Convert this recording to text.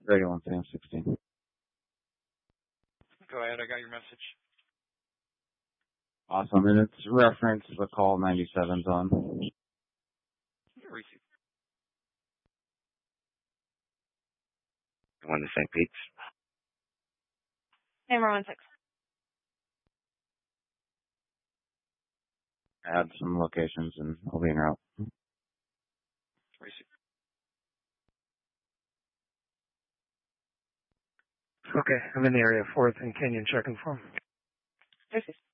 Regular Sam 16. Go ahead, I got your message. Awesome, and it's reference the call 97's on. Receive. One to St. Pete's. Hammer 16. Add some locations and I'll be en route. Receive. Okay, I'm in the area, 4th and Canyon checking for him. Receive.